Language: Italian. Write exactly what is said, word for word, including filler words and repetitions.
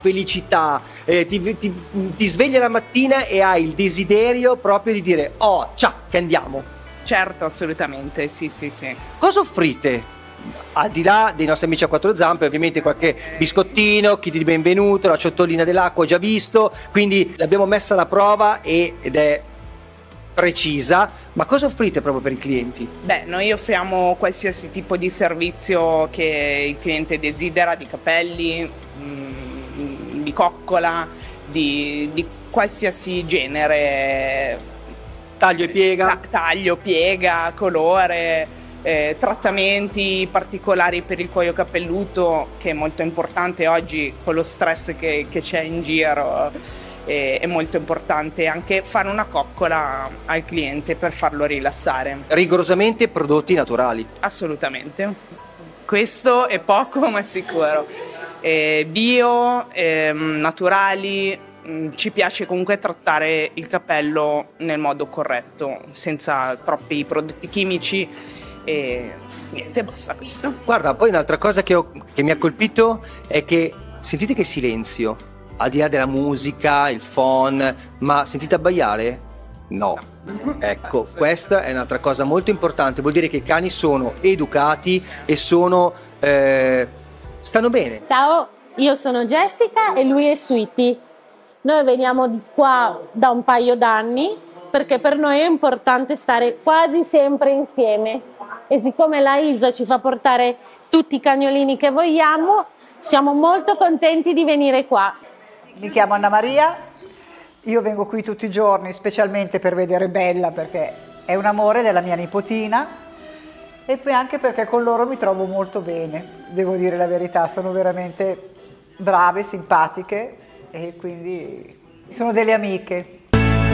felicità, eh, ti, ti, ti svegli la mattina e hai il desiderio proprio di dire oh, ciao, che andiamo. Certo, assolutamente, sì, sì, sì. Cosa offrite? Al di là dei nostri amici a quattro zampe, ovviamente qualche biscottino, kit di benvenuto, la ciotolina dell'acqua, già visto, quindi l'abbiamo messa alla prova e, ed è precisa, ma cosa offrite proprio per i clienti? Beh, noi offriamo qualsiasi tipo di servizio che il cliente desidera, di capelli, mh, di coccola, di, di qualsiasi genere. Taglio e piega? Ta- taglio, piega, colore. Eh, trattamenti particolari per il cuoio capelluto, che è molto importante oggi con lo stress che, che c'è in giro, eh, è molto importante anche fare una coccola al cliente per farlo rilassare. Rigorosamente prodotti naturali. Assolutamente, questo è poco ma sicuro. Eh, bio, eh, naturali, mh, ci piace comunque trattare il capello nel modo corretto, senza troppi prodotti chimici. E niente, basta questo. Guarda, poi un'altra cosa che, ho, che mi ha colpito è che sentite che silenzio, al di là della musica, il phon, ma sentite abbaiare? No. Ecco, questa è un'altra cosa molto importante, vuol dire che i cani sono educati e sono eh, stanno bene. Ciao, io sono Jessica e lui è Sweetie. Noi veniamo di qua da un paio d'anni perché per noi è importante stare quasi sempre insieme. E siccome la Isa ci fa portare tutti i cagnolini che vogliamo, siamo molto contenti di venire qua. Mi chiamo Anna Maria, io vengo qui tutti i giorni specialmente per vedere Bella perché è un amore della mia nipotina e poi anche perché con loro mi trovo molto bene, devo dire la verità, sono veramente brave, simpatiche e quindi sono delle amiche.